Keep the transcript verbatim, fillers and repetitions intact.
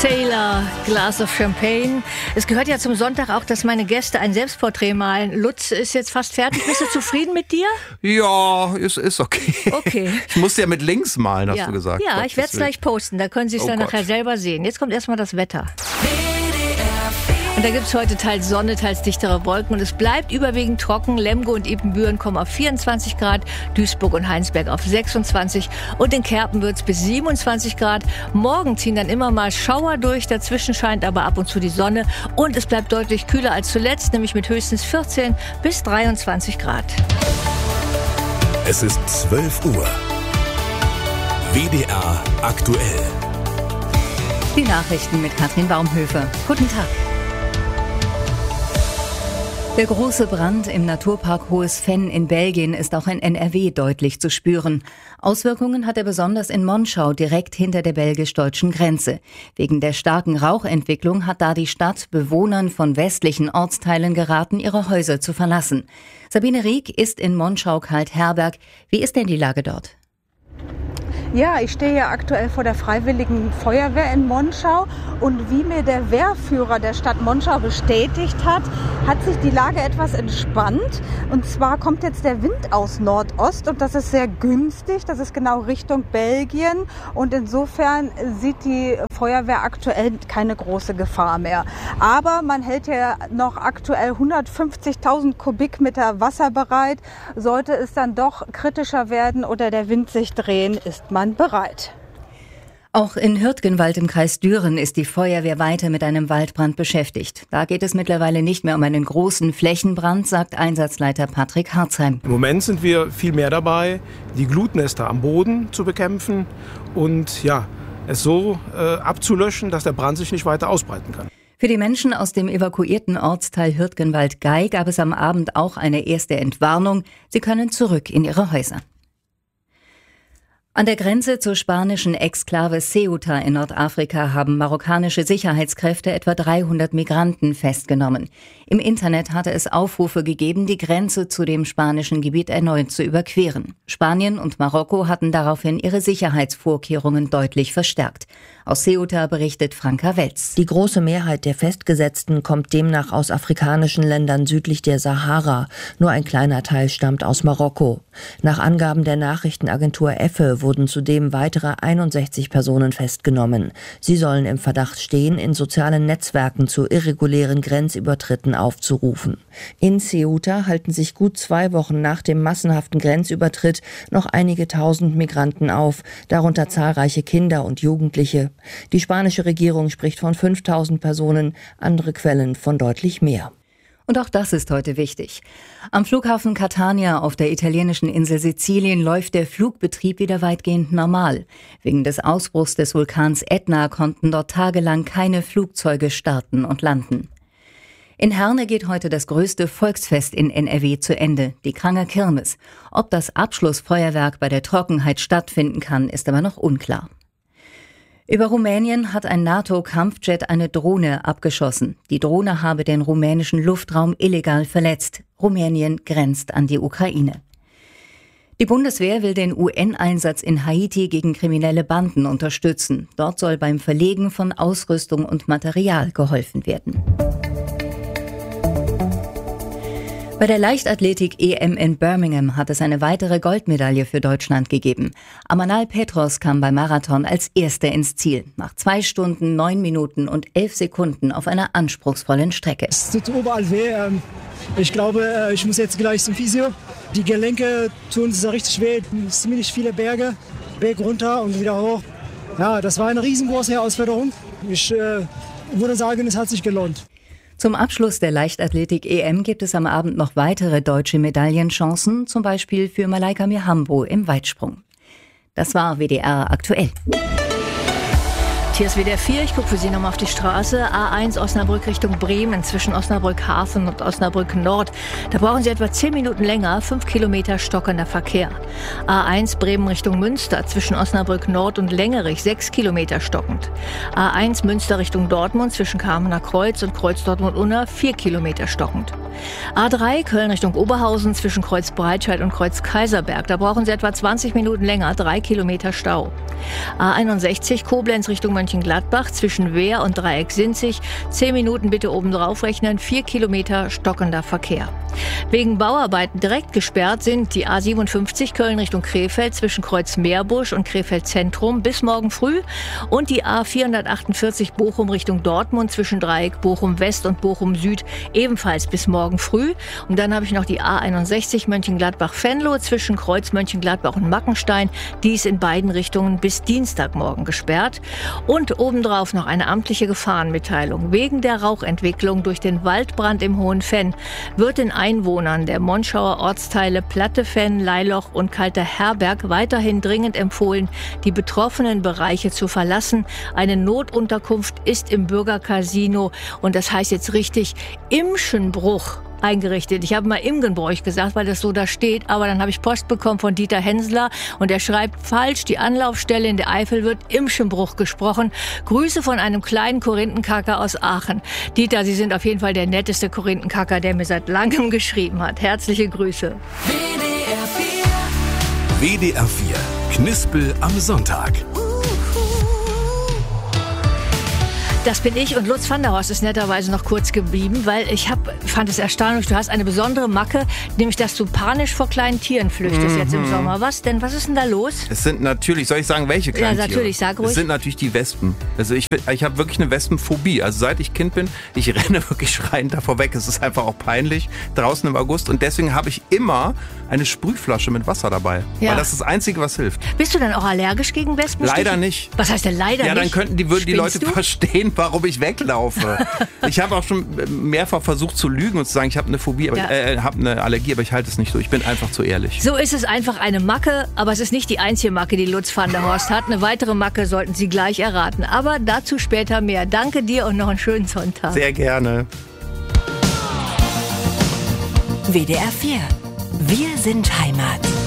Sailor, Glass of Champagne. Es gehört ja zum Sonntag auch, dass meine Gäste ein Selbstporträt malen. Lutz ist jetzt fast fertig. Bist du zufrieden mit dir? Ja, ist, ist okay. Okay. Ich musste ja mit links malen, hast ja. du gesagt. Ja, Gott, ich werde es gleich posten. Da können Sie es oh dann Gott. nachher selber sehen. Jetzt kommt erstmal das Wetter. Und da gibt es heute teils Sonne, teils dichtere Wolken. Und es bleibt überwiegend trocken. Lemgo und Ibbenbüren kommen auf vierundzwanzig Grad, Duisburg und Heinsberg auf sechsundzwanzig. Und in Kerpen wird es bis siebenundzwanzig Grad. Morgen ziehen dann immer mal Schauer durch. Dazwischen scheint aber ab und zu die Sonne. Und es bleibt deutlich kühler als zuletzt, nämlich mit höchstens vierzehn bis dreiundzwanzig Grad. Es ist zwölf Uhr. W D R aktuell. Die Nachrichten mit Katrin Baumhöfer. Guten Tag. Der große Brand im Naturpark Hohes Venn in Belgien ist auch in N R W deutlich zu spüren. Auswirkungen hat er besonders in Monschau, direkt hinter der belgisch-deutschen Grenze. Wegen der starken Rauchentwicklung hat da die Stadt Bewohnern von westlichen Ortsteilen geraten, ihre Häuser zu verlassen. Sabine Rieck ist in Monschau-Kaltherberg. Wie ist denn die Lage dort? Ja, ich stehe hier aktuell vor der Freiwilligen Feuerwehr in Monschau und wie mir der Wehrführer der Stadt Monschau bestätigt hat, hat sich die Lage etwas entspannt. Und zwar kommt jetzt der Wind aus Nordost und das ist sehr günstig, das ist genau Richtung Belgien und insofern sieht die Feuerwehr aktuell keine große Gefahr mehr. Aber man hält ja noch aktuell hundertfünfzigtausend Kubikmeter Wasser bereit. Sollte es dann doch kritischer werden oder der Wind sich drehen, ist man bereit. Auch in Hürtgenwald im Kreis Düren ist die Feuerwehr weiter mit einem Waldbrand beschäftigt. Da geht es mittlerweile nicht mehr um einen großen Flächenbrand, sagt Einsatzleiter Patrick Harzheim. Im Moment sind wir viel mehr dabei, die Glutnester am Boden zu bekämpfen und ja, es so äh, abzulöschen, dass der Brand sich nicht weiter ausbreiten kann. Für die Menschen aus dem evakuierten Ortsteil Hürtgenwald-Gei gab es am Abend auch eine erste Entwarnung. Sie können zurück in ihre Häuser. An der Grenze zur spanischen Exklave Ceuta in Nordafrika haben marokkanische Sicherheitskräfte etwa dreihundert Migranten festgenommen. Im Internet hatte es Aufrufe gegeben, die Grenze zu dem spanischen Gebiet erneut zu überqueren. Spanien und Marokko hatten daraufhin ihre Sicherheitsvorkehrungen deutlich verstärkt. Aus Ceuta berichtet Franka Welz. Die große Mehrheit der Festgesetzten kommt demnach aus afrikanischen Ländern südlich der Sahara. Nur ein kleiner Teil stammt aus Marokko. Nach Angaben der Nachrichtenagentur Effe wurden zudem weitere einundsechzig Personen festgenommen. Sie sollen im Verdacht stehen, in sozialen Netzwerken zu irregulären Grenzübertritten aufzurufen. In Ceuta halten sich gut zwei Wochen nach dem massenhaften Grenzübertritt noch einige tausend Migranten auf, darunter zahlreiche Kinder und Jugendliche. Die spanische Regierung spricht von fünftausend Personen, andere Quellen von deutlich mehr. Und auch das ist heute wichtig. Am Flughafen Catania auf der italienischen Insel Sizilien läuft der Flugbetrieb wieder weitgehend normal. Wegen des Ausbruchs des Vulkans Ätna konnten dort tagelang keine Flugzeuge starten und landen. In Herne geht heute das größte Volksfest in N R W zu Ende, die Kranger Kirmes. Ob das Abschlussfeuerwerk bei der Trockenheit stattfinden kann, ist aber noch unklar. Über Rumänien hat ein NATO-Kampfjet eine Drohne abgeschossen. Die Drohne habe den rumänischen Luftraum illegal verletzt. Rumänien grenzt an die Ukraine. Die Bundeswehr will den U N-Einsatz in Haiti gegen kriminelle Banden unterstützen. Dort soll beim Verlegen von Ausrüstung und Material geholfen werden. Bei der Leichtathletik-E M in Birmingham hat es eine weitere Goldmedaille für Deutschland gegeben. Amanal Petros kam beim Marathon als Erster ins Ziel. Nach zwei Stunden, neun Minuten und elf Sekunden auf einer anspruchsvollen Strecke. Es tut überall weh. Ich glaube, ich muss jetzt gleich zum Physio. Die Gelenke tun es richtig weh. Ziemlich viele Berge, Berg runter und wieder hoch. Ja, das war eine riesengroße Herausforderung. Ich äh, würde sagen, es hat sich gelohnt. Zum Abschluss der Leichtathletik-E M gibt es am Abend noch weitere deutsche Medaillenchancen, zum Beispiel für Malaika Mihambo im Weitsprung. Das war W D R aktuell. Hier ist W D R vier, ich gucke für Sie nochmal auf die Straße. A eins Osnabrück Richtung Bremen, zwischen Osnabrück-Hafen und Osnabrück-Nord. Da brauchen Sie etwa zehn Minuten länger, fünf Kilometer stockender Verkehr. A eins Bremen Richtung Münster, zwischen Osnabrück-Nord und Längerich, sechs Kilometer stockend. A eins Münster Richtung Dortmund, zwischen Kamener Kreuz und Kreuz-Dortmund-Unna, vier Kilometer stockend. A drei Köln Richtung Oberhausen, zwischen Kreuz Breitscheid und Kreuz Kaiserberg. Da brauchen Sie etwa zwanzig Minuten länger, drei Kilometer Stau. A einundsechzig Koblenz Richtung Mönchengladbach zwischen Wehr und Dreieck Sinzig. Zehn Minuten bitte oben drauf rechnen. Vier Kilometer stockender Verkehr. Wegen Bauarbeiten direkt gesperrt sind die A siebenundfünfzig Köln Richtung Krefeld zwischen Kreuz Meerbusch und Krefeld Zentrum bis morgen früh und die A vierhundertachtundvierzig Bochum Richtung Dortmund zwischen Dreieck Bochum West und Bochum Süd ebenfalls bis morgen früh. Und dann habe ich noch die A einundsechzig Mönchengladbach-Venlo zwischen Kreuz Mönchengladbach und Mackenstein. Die ist in beiden Richtungen bis Dienstagmorgen gesperrt. Und obendrauf noch eine amtliche Gefahrenmitteilung. Wegen der Rauchentwicklung durch den Waldbrand im Hohenfenn wird den Einwohnern der Monschauer Ortsteile Plattefenn, Leiloch und Kalter Herberg weiterhin dringend empfohlen, die betroffenen Bereiche zu verlassen. Eine Notunterkunft ist im Bürgercasino und das heißt jetzt richtig Imschenbruch eingerichtet. Ich habe mal Imgenbräuch gesagt, weil das so da steht, aber dann habe ich Post bekommen von Dieter Hensler und er schreibt falsch, die Anlaufstelle in der Eifel wird Imschenbruch gesprochen. Grüße von einem kleinen Korinthenkacker aus Aachen. Dieter, Sie sind auf jeden Fall der netteste Korinthenkacker, der mir seit langem geschrieben hat. Herzliche Grüße. W D R vier. W D R vier. Knispel am Sonntag. Das bin ich und Lutz van der Horst ist netterweise noch kurz geblieben, weil ich hab, fand es erstaunlich, du hast eine besondere Macke, nämlich dass du panisch vor kleinen Tieren flüchtest mhm. jetzt im Sommer. Was denn? Was ist denn da los? Es sind natürlich, soll ich sagen, welche kleinen Ja, natürlich, Tiere? sag ruhig. Es sind natürlich die Wespen. Also ich, ich habe wirklich eine Wespenphobie. Also seit ich Kind bin, ich renne wirklich schreiend davor weg. Es ist einfach auch peinlich draußen im August und deswegen habe ich immer eine Sprühflasche mit Wasser dabei. Ja. Weil das ist das Einzige, was hilft. Bist du dann auch allergisch gegen Wespenstiche? Leider nicht. Was heißt denn leider ja, nicht? Ja, dann könnten die, würden die Spinnst Leute du? verstehen, warum ich weglaufe. Ich habe auch schon mehrfach versucht zu lügen und zu sagen, ich habe eine Phobie, aber Ja. äh, habe eine Allergie, aber ich halte es nicht so. Ich bin einfach zu ehrlich. So ist es einfach eine Macke, aber es ist nicht die einzige Macke, die Lutz van der Horst hat. Eine weitere Macke sollten Sie gleich erraten. Aber dazu später mehr. Danke dir und noch einen schönen Sonntag. Sehr gerne. W D R vier. Wir sind Heimat.